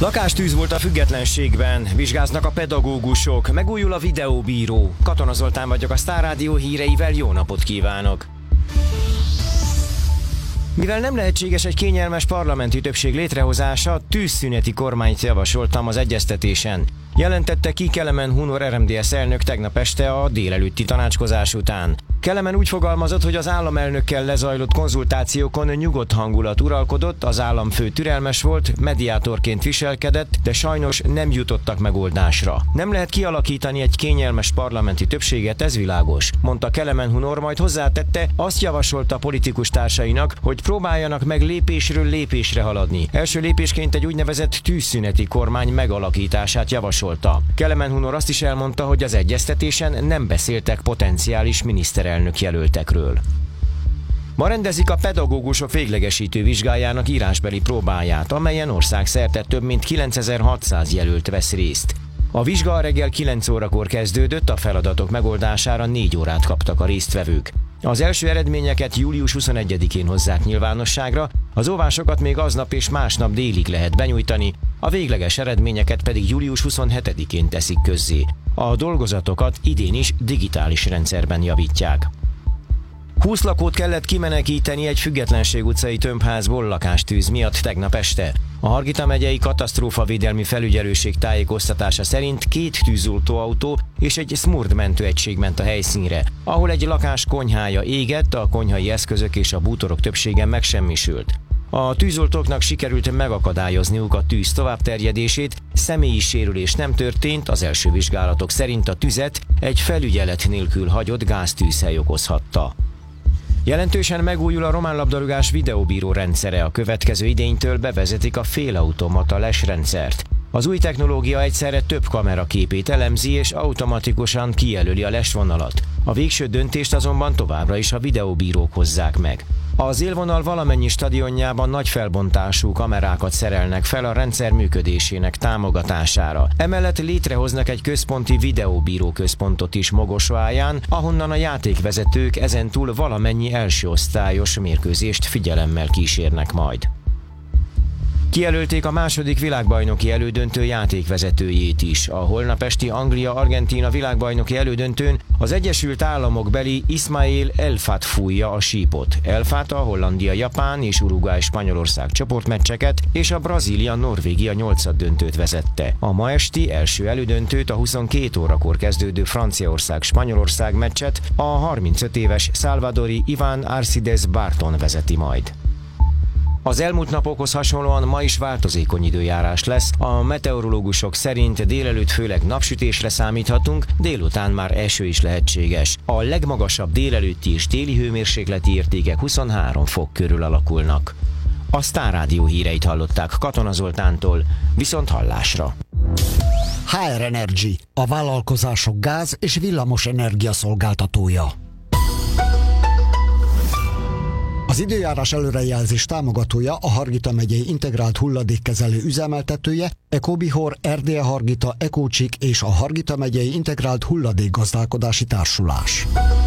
Lakástűz volt a Függetlenségben, vizsgáznak a pedagógusok, megújul a videóbíró. Katona Zoltán vagyok, a Sztár Rádió híreivel, jó napot kívánok! Mivel nem lehetséges egy kényelmes parlamenti többség létrehozása, tűzszüneti kormányt javasoltam az egyeztetésen. Jelentette ki Kelemen Hunor RMDSZ elnök tegnap este a délelőtti tanácskozás után. Kelemen úgy fogalmazott, hogy az államelnökkel lezajlott konzultációkon nyugodt hangulat uralkodott, az államfő türelmes volt, mediátorként viselkedett, de sajnos nem jutottak megoldásra. Nem lehet kialakítani egy kényelmes parlamenti többséget, ez világos, mondta Kelemen Hunor, majd hozzátette, azt javasolta politikus társainak, hogy próbáljanak meg lépésről lépésre haladni. Első lépésként egy úgynevezett tűzszüneti kormány megalakítását javasolta. Kelemen Hunor azt is elmondta, hogy az egyeztetésen nem beszéltek potenciális miniszterelnök jelöltekről. Ma rendezik a pedagógusok véglegesítő vizsgájának írásbeli próbáját, amelyen országszerte több mint 9600 jelölt vesz részt. A vizsga reggel 9 órakor kezdődött, a feladatok megoldására 4 órát kaptak a résztvevők. Az első eredményeket július 21-én hozzák nyilvánosságra, az óvásokat még aznap és másnap délig lehet benyújtani, a végleges eredményeket pedig július 27-én teszik közzé. A dolgozatokat idén is digitális rendszerben javítják. 20 lakót kellett kimenekíteni egy Függetlenség utcai tömbházból lakástűz miatt tegnap este. A Hargita megyei katasztrófavédelmi felügyelőség tájékoztatása szerint 2 tűzoltóautó és egy SMURD mentőegység ment a helyszínre, ahol egy lakás konyhája égett, a konyhai eszközök és a bútorok többsége megsemmisült. A tűzoltóknak sikerült megakadályozniuk a tűz továbbterjedését, személyi sérülés nem történt, az első vizsgálatok szerint a tüzet egy felügyelet nélkül hagyott gáztűzhely okozhatta. Jelentősen megújul a román labdarúgás videóbíró rendszere, a következő idénytől bevezetik a félautomata lesrendszert. Az új technológia egyszerre több kamera képét elemzi és automatikusan kijelöli a lesvonalat. A végső döntést azonban továbbra is a videóbírók hozzák meg. Az élvonal valamennyi stadionjában nagy felbontású kamerákat szerelnek fel a rendszer működésének támogatására. Emellett létrehoznak egy központi videóbíró központot is Mogosoáján, ahonnan a játékvezetők ezentúl valamennyi első osztályos mérkőzést figyelemmel kísérnek majd. Kijelölték a második világbajnoki elődöntő játékvezetőjét is. A holnap esti Anglia-Argentína világbajnoki elődöntőn az Egyesült Államok beli Ismail Elfat fújja a sípot. Elfat a Hollandia-Japán és Uruguay-Spanyolország csoportmeccseket és a Brazília-Norvégia 8-döntőt vezette. A ma esti első elődöntőt, a 22 órakor kezdődő Franciaország-Spanyolország meccset a 35 éves salvadori Iván Arcides Barton vezeti majd. Az elmúlt napokhoz hasonlóan ma is változékony időjárás lesz, a meteorológusok szerint délelőtt főleg napsütésre számíthatunk, délután már eső is lehetséges. A legmagasabb délelőtti és téli hőmérsékleti értékek 23 fok körül alakulnak. A Sztár Rádió híreit hallották Katona Zoltántól, viszont hallásra. HR Energy, a vállalkozások gáz- és villamos energia szolgáltatója. Az időjárás előrejelzés támogatója a Hargita megyei integrált hulladékkezelő üzemeltetője, Ecobihor, Erdélye Hargita, Ecócsik és a Hargita megyei integrált hulladékgazdálkodási társulás.